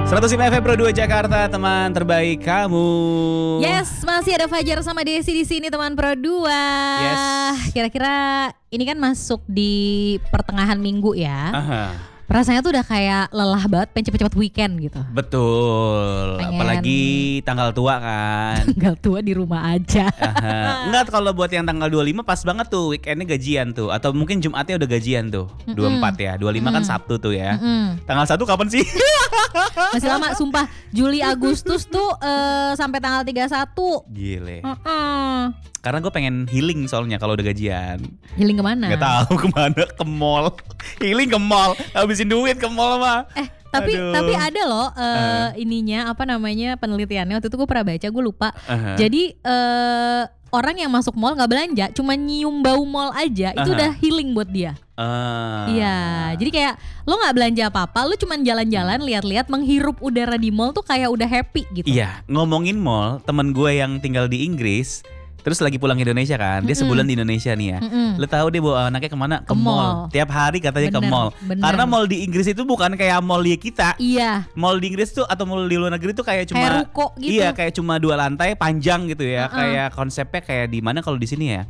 105 FM Pro 2 Jakarta, teman terbaik kamu. Yes, masih ada Fajar sama Desi di sini, teman Pro 2. Yes. Kira-kira ini kan masuk di pertengahan minggu ya. Aha. Rasanya tuh udah kayak lelah banget, pengen cepet-cepet weekend gitu. Betul. Pengen- Apalagi tanggal tua kan. Tanggal tua di rumah aja. Aha. Enggak, kalau buat yang tanggal 25 pas banget tuh, weekendnya gajian tuh. Atau mungkin Jumatnya udah gajian tuh. 24 ya, 25 kan Sabtu tuh ya. Tanggal 1 kapan sih? Masih lama, sumpah. Juli Agustus tuh sampai tanggal 31. Gile. Heeh. Karena gue pengen healing soalnya kalau udah gajian. Healing kemana? Gak tahu kemana, ke mall. Healing ke mall, habisin duit ke mall mah. Tapi Aduh. ada loh ininya apa namanya penelitiannya waktu itu gue pernah baca, gue lupa. Jadi orang yang masuk mall nggak belanja, cuma nyium bau mall aja itu udah healing buat dia. Iya, jadi kayak lo nggak belanja apa-apa, lo cuma jalan-jalan, lihat-lihat, menghirup udara di mall tuh kayak udah happy gitu. Iya, ngomongin mall, temen gue yang tinggal di Inggris, terus lagi pulang ke Indonesia kan, dia sebulan di Indonesia nih ya. Lo tahu dia bawa anaknya kemana? Ke mall. Tiap hari katanya ke Bener, mall. bener. Karena mall di Inggris itu bukan kayak mall di kita. Iya. Mall di Inggris tuh atau mall di luar negeri tuh kayak cuma Kayak ruko gitu. Iya, kayak cuma 2 lantai panjang gitu ya. Kayak konsepnya kayak di mana kalau di sini ya?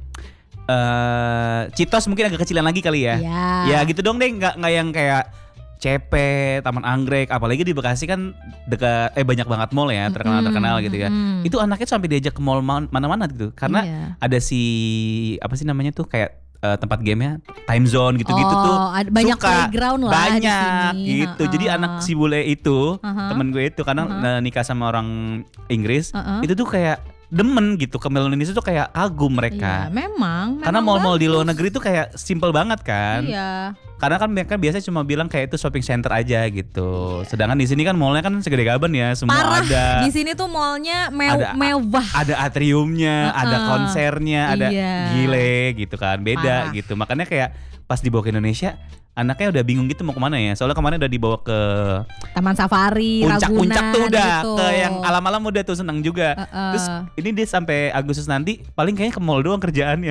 Citos mungkin agak kecilan lagi kali ya. Iya. Ya gitu dong deh, nggak yang kayak CP, Taman Anggrek, apalagi di Bekasi kan dekat banyak banget mall ya, terkenal gitu ya. Itu anaknya tuh sampai diajak ke mall mana-mana gitu. Karena Iya. ada apa sih namanya tuh kayak tempat gamenya, time zone gitu-gitu tuh. Ada banyak suka. playground lah di Banyak sini. gitu. Jadi anak si bule itu, temen gue itu karena nikah sama orang Inggris, itu tuh kayak demen gitu ke mall Indonesia tuh kayak kagum mereka. Iya, memang Karena mall-mall di bagus. luar negeri tuh kayak simple banget kan. Iya. Karena kan mereka biasa cuma bilang kayak itu shopping center aja gitu. Sedangkan di sini kan mallnya kan segede gaban ya, semua Parah. ada. Di sini tuh mallnya Ada- mewah. Ada atriumnya, ada konsernya, ada Iya. gile gitu kan, beda Parah. gitu. Makanya kayak pas dibawa ke Indonesia, anaknya udah bingung gitu mau kemana ya. Soalnya kemarin udah dibawa ke Taman Safari, puncak-puncak Ragunan tuh udah, gitu. ke yang alam-alam udah tuh seneng juga. Terus ini dia sampai Agustus nanti paling kayaknya ke mall doang kerjaannya.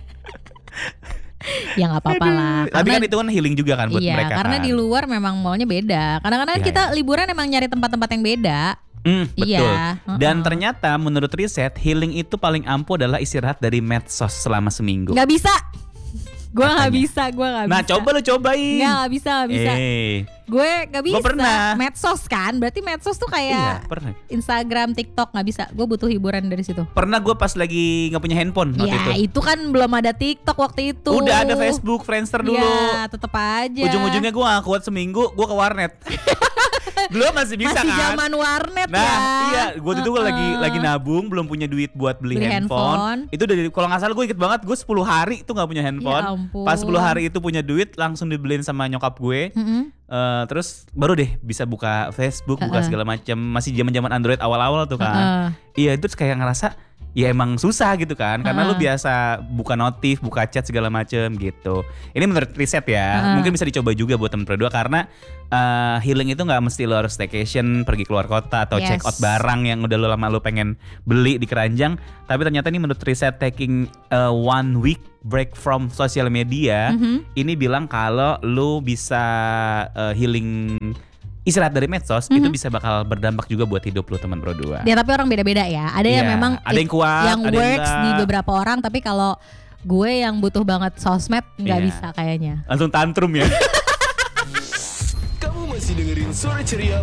Ya nggak apa-apa lah. Tapi kan itu kan healing juga kan buat iya, mereka karena kan. di luar memang mallnya beda. Kadang-kadang Iya, kita liburan emang nyari tempat-tempat yang beda. Betul. Iya, Dan ternyata menurut riset healing itu paling ampuh adalah istirahat dari medsos selama seminggu. Nggak bisa. Gue nggak Katanya. bisa, gue nggak bisa. Nah coba lu cobain. Nggak bisa, nggak bisa. Gue nggak bisa. Gua pernah. Medsos kan, berarti medsos tuh Iya kayak pernah. Instagram, TikTok, nggak bisa. Gue butuh hiburan dari situ. Pernah gue pas lagi nggak punya handphone waktu Ya itu. itu kan belum ada TikTok waktu itu. Udah ada Facebook, Friendster dulu. Ya tetep aja. Ujung-ujungnya gue gak kuat seminggu, gue ke warnet. Dulu masih bisa masih kan. zaman warnet Nah ya. iya, gue itu gue lagi nabung, belum punya duit buat beli handphone. Itu dari kalau nggak salah gue inget banget, gue 10 hari itu nggak punya handphone. Ya ampun. Pas 10 hari itu punya duit, langsung dibeliin sama nyokap gue. Terus baru deh bisa buka Facebook, buka segala macam. Masih zaman-zaman Android awal-awal tuh kan. Iya, itu kayak ngerasa ya emang susah gitu kan, karena lu biasa buka notif, buka chat segala macem gitu. Ini menurut riset ya, mungkin bisa dicoba juga buat temen berdua karena healing itu nggak mesti lu harus staycation, pergi keluar kota atau check out barang yang udah lu lama lu pengen beli di keranjang. Tapi ternyata ini menurut riset taking 1 week break from social media, ini bilang kalau lu bisa healing istirahat dari medsos itu bisa bakal berdampak juga buat hidup lu teman berdua. Ya tapi orang beda-beda ya. Ada yang Iya, memang ada yang kuat, yang ada yang works enggak. di beberapa orang, tapi kalau gue yang butuh banget sosmed nggak Iya. bisa kayaknya. Langsung tantrum ya. Kamu masih dengerin Sore Ceria